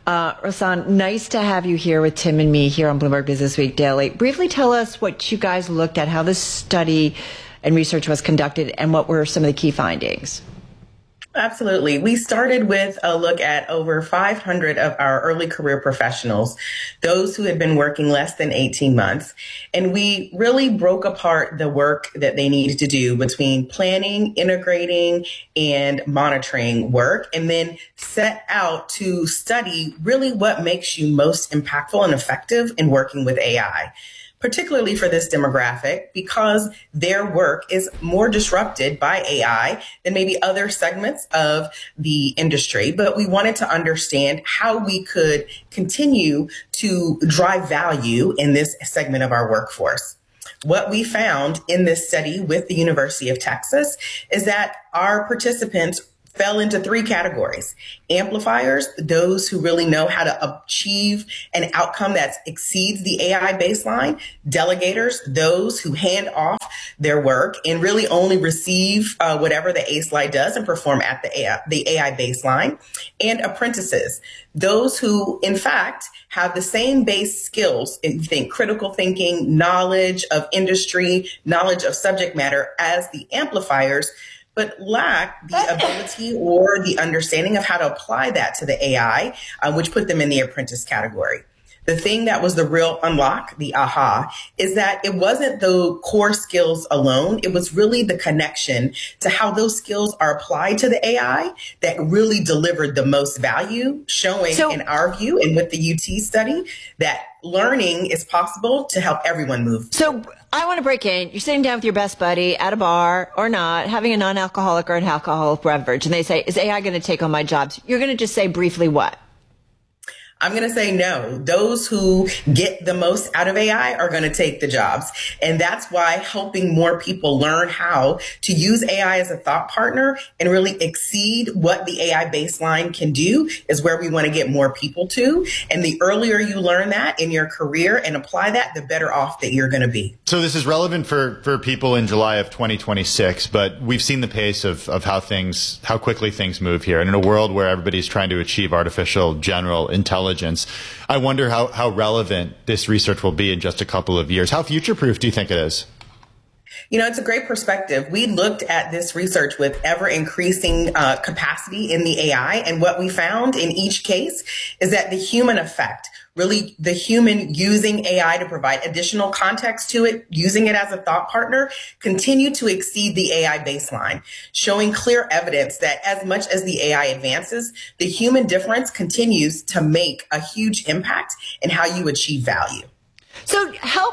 Rasan, nice to have you here with Tim and me here on Bloomberg Business Week Daily. Briefly tell us what you guys looked at, how this study and research was conducted, and what were some of the key findings. Absolutely. We started with a look at over 500 of our early career professionals, those who had been working less than 18 months. And we really broke apart the work that they needed to do between planning, integrating, and monitoring work, and then set out to study really what makes you most impactful and effective in working with AI. Particularly for this demographic, because their work is more disrupted by AI than maybe other segments of the industry. But we wanted to understand how we could continue to drive value in this segment of our workforce. What we found in this study with the University of Texas is that our participants fell into three categories. Amplifiers, those who really know how to achieve an outcome that exceeds the AI baseline. Delegators, those who hand off their work and really only receive whatever the A-slide does and perform at the AI baseline. And apprentices, those who, in fact, have the same base skills, if you think critical thinking, knowledge of industry, knowledge of subject matter as the amplifiers, but lack the ability or the understanding of how to apply that to the AI, which put them in the apprentice category. The thing that was the real unlock, the aha, is that it wasn't the core skills alone. It was really the connection to how those skills are applied to the AI that really delivered the most value, showing in our view and with the UT study that learning is possible to help everyone move. So I want to break in. You're sitting down with your best buddy at a bar or not, having a non-alcoholic or an alcoholic beverage, and they say, is AI going to take on my jobs? You're going to just say briefly what? I'm going to say no. Those who get the most out of AI are going to take the jobs. And that's why helping more people learn how to use AI as a thought partner and really exceed what the AI baseline can do is where we want to get more people to. And the earlier you learn that in your career and apply that, the better off that you're going to be. So this is relevant for people in July of 2026, but we've seen the pace of how quickly things move here. And in a world where everybody's trying to achieve artificial general intelligence, I wonder how relevant this research will be in just a couple of years. How future-proof do you think it is? You know, it's a great perspective. We looked at this research with ever increasing capacity in the AI. And what we found in each case is that the human effect, really the human using AI to provide additional context to it, using it as a thought partner, continue to exceed the AI baseline, showing clear evidence that as much as the AI advances, the human difference continues to make a huge impact in how you achieve value. So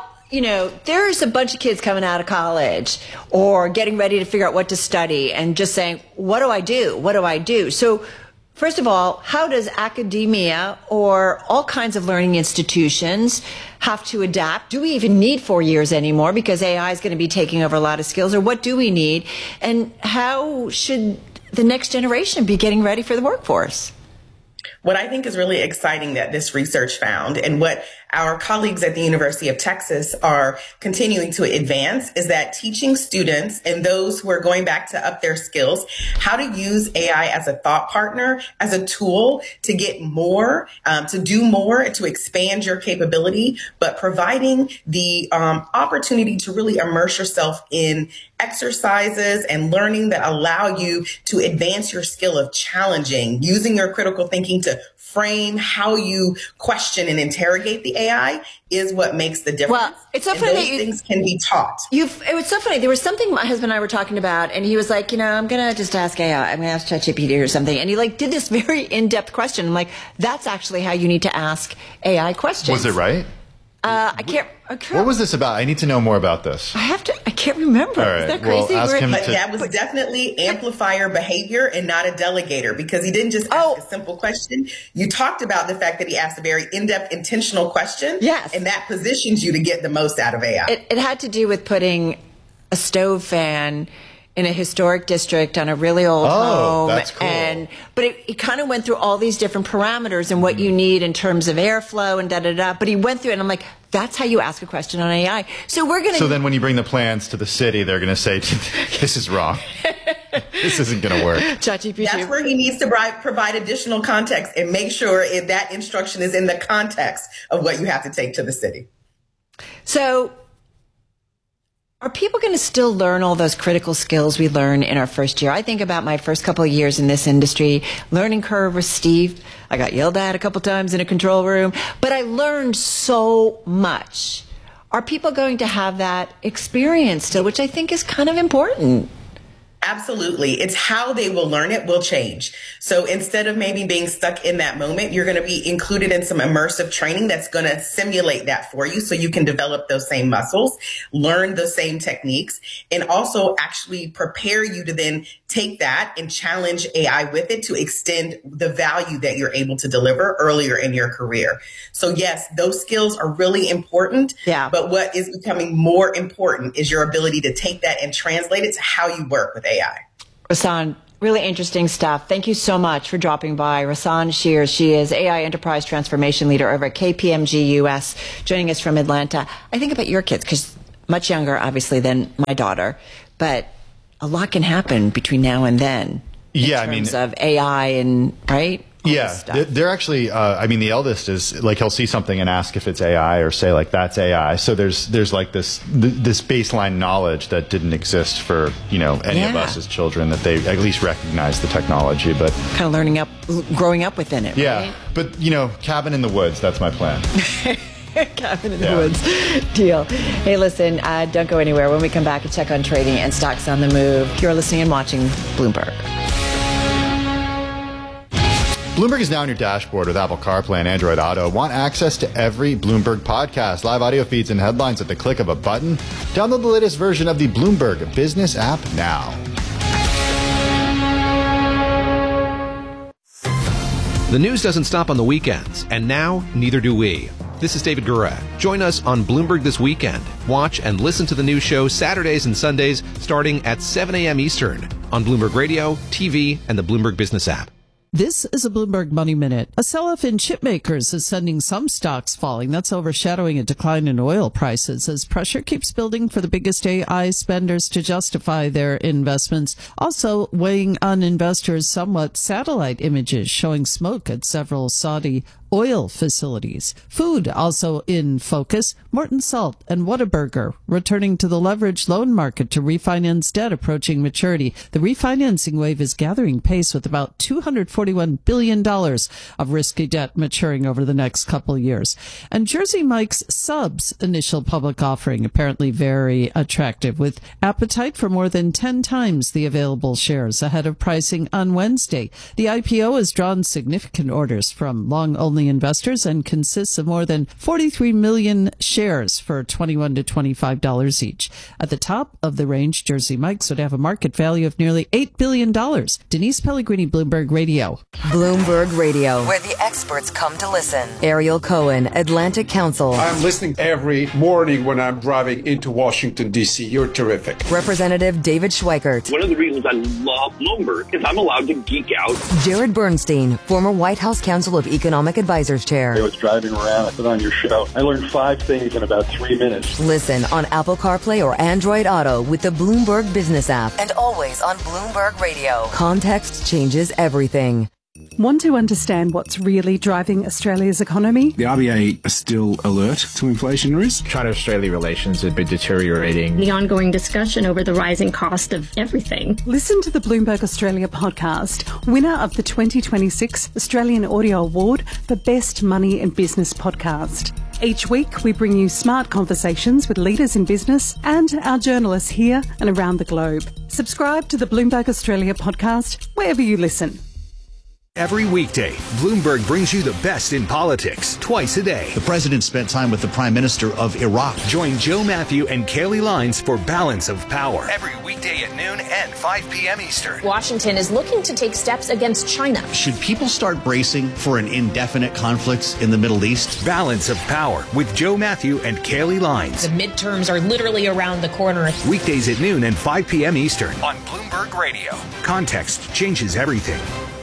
there's a bunch of kids coming out of college or getting ready to figure out what to study and just saying, what do I do? What do I do? So first of all, how does academia or all kinds of learning institutions have to adapt? Do we even need 4 years anymore because AI is going to be taking over a lot of skills? Or what do we need? And how should the next generation be getting ready for the workforce? What I think is really exciting that this research found and what our colleagues at the University of Texas are continuing to advance is that teaching students and those who are going back to up their skills how to use AI as a thought partner, as a tool to get more, to do more, to expand your capability, but providing the opportunity to really immerse yourself in exercises and learning that allow you to advance your skill of challenging, using your critical thinking to frame how you question and interrogate the AI is what makes the difference. Well, it's so funny that things can be taught. It was so funny. There was something my husband and I were talking about, and he was like, I'm going to just ask AI. I'm going to ask ChatGPT or something. And he did this very in-depth question. I'm like, that's actually how you need to ask AI questions. Was it right? I can't. What was this about? I need to know more about this. I can't remember. All right. Is that crazy? Well, but that was definitely amplifier behavior and not a delegator, because he didn't just ask a simple question. You talked about the fact that he asked a very in-depth, intentional question. Yes. And that positions you to get the most out of AI. It had to do with putting a stove fan in a historic district on a really old home. That's cool. But it kind of went through all these different parameters and what you need in terms of airflow and da-da-da. But he went through it, and I'm like, that's how you ask a question on AI. So then when you bring the plans to the city, they're going to say, this is wrong. This isn't going to work. ChatGPT. That's where he needs to provide additional context and make sure if that instruction is in the context of what you have to take to the city. So are people going to still learn all those critical skills we learn in our first year? I think about my first couple of years in this industry. Learning curve was steep. I got yelled at a couple times in a control room, but I learned so much. Are people going to have that experience still, which I think is kind of important? Absolutely. It's how they will learn it will change. So instead of maybe being stuck in that moment, you're going to be included in some immersive training that's going to simulate that for you so you can develop those same muscles, learn the same techniques, and also actually prepare you to then take that and challenge AI with it to extend the value that you're able to deliver earlier in your career. So yes, those skills are really important. Yeah. But what is becoming more important is your ability to take that and translate it to how you work with AI. Rasan, really interesting stuff. Thank you so much for dropping by. Rasan Shears, she is AI Enterprise Transformation Leader over at KPMG US, joining us from Atlanta. I think about your kids, because much younger, obviously, than my daughter, but a lot can happen between now and then in terms of AI and, right? They're actually, the eldest is like, he'll see something and ask if it's AI or say like, that's AI. So there's like this baseline knowledge that didn't exist for, any of us as children, that they at least recognize the technology, but kind of growing up within it. Yeah. Right? But, cabin in the woods, that's my plan. Cabin in the woods. Deal. Hey, listen, don't go anywhere. When we come back and check on trading and stocks on the move, you're listening and watching Bloomberg. Bloomberg is now on your dashboard with Apple CarPlay and Android Auto. Want access to every Bloomberg podcast, live audio feeds, and headlines at the click of a button? Download the latest version of the Bloomberg Business app now. The news doesn't stop on the weekends, and now neither do we. This is David Gura. Join us on Bloomberg This Weekend. Watch and listen to the news show Saturdays and Sundays starting at 7 a.m. Eastern on Bloomberg Radio, TV, and the Bloomberg Business app. This is a Bloomberg Money Minute. A sell-off in chip makers is sending some stocks falling. That's overshadowing a decline in oil prices as pressure keeps building for the biggest AI spenders to justify their investments. Also weighing on investors somewhat, satellite images showing smoke at several Saudi oil facilities. Food also in focus. Morton Salt and Whataburger returning to the leveraged loan market to refinance debt approaching maturity. The refinancing wave is gathering pace with about $241 billion of risky debt maturing over the next couple of years. And Jersey Mike's Subs initial public offering apparently very attractive, with appetite for more than 10 times the available shares ahead of pricing on Wednesday. The IPO has drawn significant orders from long-only investors and consists of more than 43 million shares for $21 to $25 each. At the top of the range, Jersey Mike's would have a market value of nearly $8 billion. Denise Pellegrini, Bloomberg Radio. Bloomberg Radio, where the experts come to listen. Ariel Cohen, Atlantic Council. I'm listening every morning when I'm driving into Washington, D.C. You're terrific. Representative David Schweikert. One of the reasons I love Bloomberg is I'm allowed to geek out. Jared Bernstein, former White House Council of Economic Advisors Chair. I was driving around, I put on your show. I learned 5 things in about 3 minutes. Listen on Apple CarPlay or Android Auto with the Bloomberg Business app, and always on Bloomberg Radio. Context changes everything. Want to understand what's really driving Australia's economy? The RBA are still alert to inflation risk. China-Australia relations have been deteriorating. The ongoing discussion over the rising cost of everything. Listen to the Bloomberg Australia podcast, winner of the 2026 Australian Audio Award for Best Money and Business Podcast. Each week, we bring you smart conversations with leaders in business and our journalists here and around the globe. Subscribe to the Bloomberg Australia podcast wherever you listen. Every weekday, Bloomberg brings you the best in politics twice a day. The president spent time with the prime minister of Iraq. Join Joe Matthew and Kaylee Lines for Balance of Power. Every weekday at noon and 5 p.m. Eastern. Washington is looking to take steps against China. Should people start bracing for an indefinite conflict in the Middle East? Balance of Power with Joe Matthew and Kaylee Lines. The midterms are literally around the corner. Weekdays at noon and 5 p.m. Eastern on Bloomberg Radio. Context changes everything.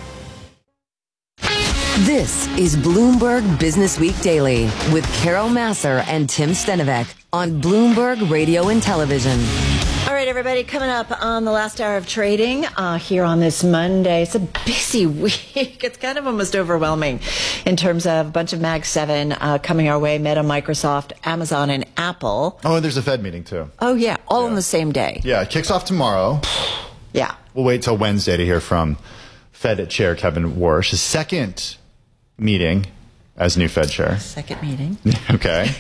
This is Bloomberg Business Week Daily with Carol Massar and Tim Stenovec on Bloomberg Radio and Television. All right, everybody, coming up on the last hour of trading here on this Monday. It's a busy week. It's kind of almost overwhelming in terms of a bunch of Mag 7 coming our way, Meta, Microsoft, Amazon, and Apple. Oh, and there's a Fed meeting, too. Oh, yeah, all on the same day. Yeah, it kicks off tomorrow. Yeah. We'll wait till Wednesday to hear from Fed Chair Kevin Warsh. His second meeting as new Fed chair. Second meeting. Okay.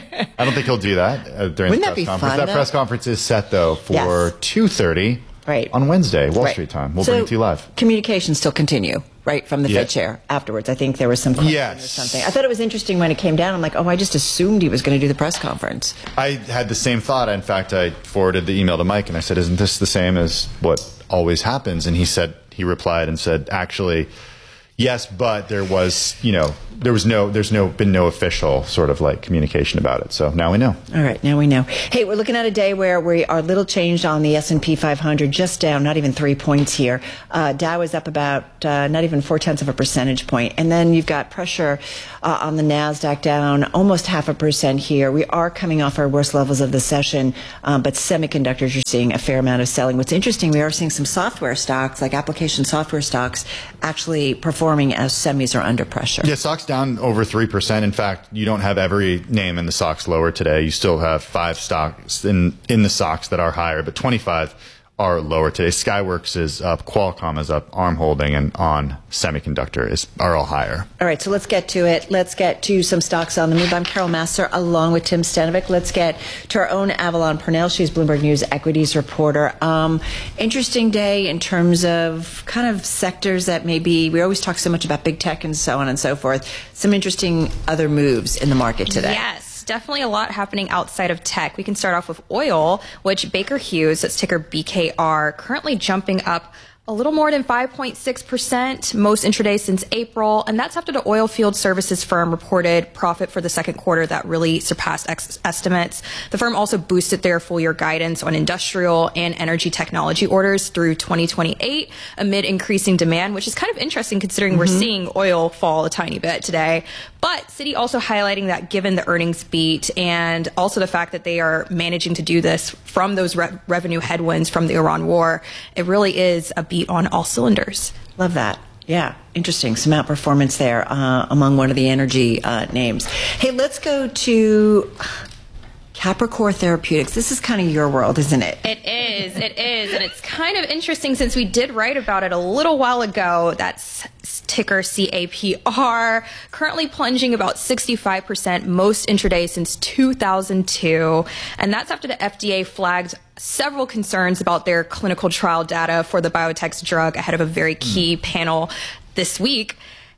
I don't think he'll do that during Wouldn't the press that be conference. fun, That though? press conference is set, though, for 2:30 on Wednesday, Wall Street time. We'll bring it to you live. Communications still continue, right, from the Yeah. Fed chair afterwards. I think there was some question or something. I thought it was interesting when it came down. I'm like, I just assumed he was going to do the press conference. I had the same thought. In fact, I forwarded the email to Mike and I said, isn't this the same as what always happens? And he replied and said, actually, yes, but there was, there's been no official sort of like communication about it. So now we know. All right, now we know. Hey, we're looking at a day where we are little changed on the S&P 500, just down, not even 3 points here. Dow is up about not even 0.4 of a percentage point. And then you've got pressure on the NASDAQ down almost 0.5% here. We are coming off our worst levels of the session, but semiconductors, you're seeing a fair amount of selling. What's interesting, we are seeing some software stocks, like application software stocks, actually performing as semis are under pressure. Yeah, stocks down over 3%. In fact, you don't have every name in the stocks lower today. You still have 5 stocks in the stocks that are higher, but 25 are lower today. Skyworks is up, Qualcomm is up, ARM Holding and ON Semiconductor are all higher. All right, so let's get to it. Let's get to some stocks on the move. I'm Carol Massar along with Tim Stenovec. Let's get to our own Avalon Purnell. She's Bloomberg News equities reporter. Interesting day in terms of kind of sectors that maybe, we always talk so much about big tech and so on and so forth. Some interesting other moves in the market today. Yes. Definitely a lot happening outside of tech. We can start off with oil, which Baker Hughes, that's ticker BKR, currently jumping up a little more than 5.6%, most intraday since April. And that's after the oil field services firm reported profit for the second quarter that really surpassed estimates. The firm also boosted their full year guidance on industrial and energy technology orders through 2028 amid increasing demand, which is kind of interesting considering we're seeing oil fall a tiny bit today. But Citi also highlighting that given the earnings beat and also the fact that they are managing to do this from those revenue headwinds from the Iran war, it really is a beat on all cylinders. Love that. Yeah, interesting. Some outperformance there among one of the energy names. Hey, let's go to Capricor Therapeutics. This is kind of your world, isn't it? It is. And it's kind of interesting since we did write about it a little while ago. That's ticker CAPR, currently plunging about 65%, most intraday since 2002. And that's after the FDA flagged several concerns about their clinical trial data for the biotech's drug ahead of a very key panel this week.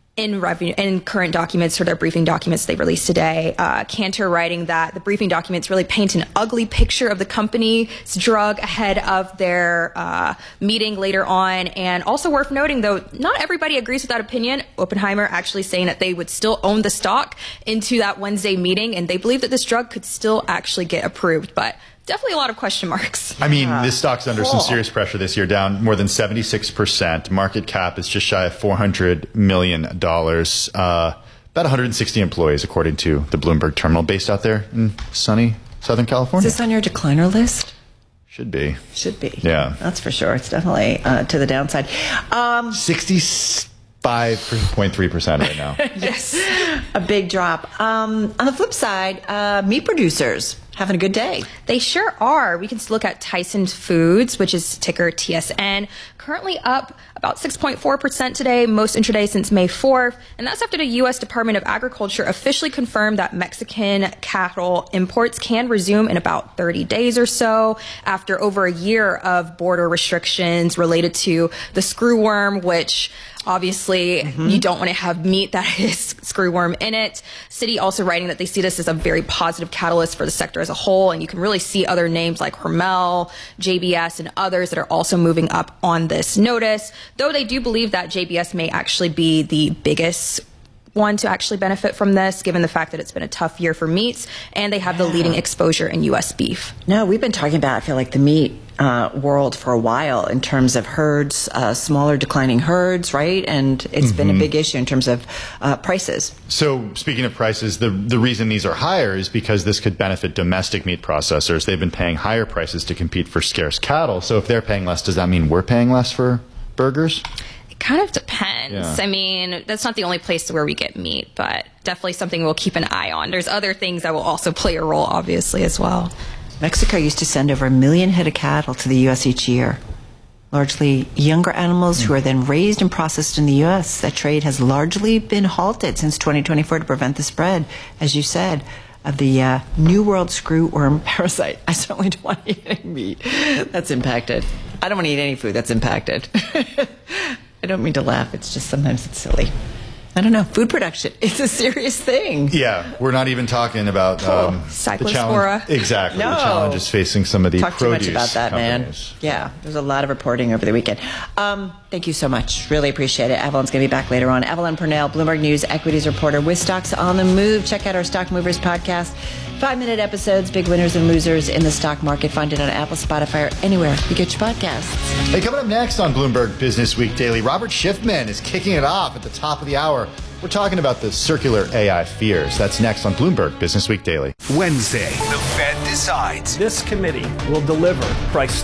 In current documents or their briefing documents they released today, Cantor writing that the briefing documents really paint an ugly picture of the company's drug ahead of their meeting later on. And also worth noting, though, not everybody agrees with that opinion. Oppenheimer actually saying that they would still own the stock into that Wednesday meeting, and they believe that this drug could still actually get approved. But definitely a lot of question marks. I mean, this stock's under some serious pressure this year, down more than 76%. Market cap is just shy of $400 million. About 160 employees, according to the Bloomberg terminal, based out there in sunny Southern California. Is this on your decliner list? Should be. Should be. Yeah. That's for sure. It's definitely to the downside. 65.3% right now. Yes. A big drop. On the flip side, meat producers having a good day. They sure are. We can look at Tyson Foods, which is ticker TSN, currently up about 6.4% today, most intraday since May 4th. And that's after the U.S. Department of Agriculture officially confirmed that Mexican cattle imports can resume in about 30 days or so after over a year of border restrictions related to the screwworm, which Obviously, you don't want to have meat that has screwworm in it. Citi also writing that they see this as a very positive catalyst for the sector as a whole, and you can really see other names like Hormel, JBS, and others that are also moving up on this notice, though they do believe that JBS may actually be the biggest one to actually benefit from this, given the fact that it's been a tough year for meats, and they have the leading exposure in U.S. beef. No, we've been talking about, I feel like, the meat world for a while in terms of herds, smaller declining herds, right? And it's been a big issue in terms of prices. So speaking of prices, the reason these are higher is because this could benefit domestic meat processors. They've been paying higher prices to compete for scarce cattle. So if they're paying less, does that mean we're paying less for burgers? Kind of depends. Yeah. I mean, that's not the only place where we get meat, but definitely something we'll keep an eye on. There's other things that will also play a role, obviously, as well. Mexico used to send over 1 million head of cattle to the U.S. each year, largely younger animals who are then raised and processed in the U.S. That trade has largely been halted since 2024 to prevent the spread, as you said, of the New World screwworm parasite. I certainly don't want to eat any meat that's impacted. I don't want to eat any food that's impacted. I don't mean to laugh. It's just sometimes it's silly. I don't know. Food production. It's a serious thing. Yeah, we're not even talking about the Cyclospora. challenge. Exactly. No. The challenges facing some of the Talk too produce much about that, companies. man. Yeah, there's a lot of reporting over the weekend. Thank you so much. Really appreciate it. Evelyn's going to be back later on. Evelyn Purnell, Bloomberg News equities reporter with Stocks on the Move. Check out our Stock Movers podcast. 5-minute episodes, big winners and losers in the stock market. Find it on Apple, Spotify, or anywhere you get your podcasts. Hey, coming up next on Bloomberg Business Week Daily, Robert Schiffman is kicking it off at the top of the hour. We're talking about the circular AI fears. That's next on Bloomberg Business Week Daily. Wednesday, the Fed decides. This committee will deliver price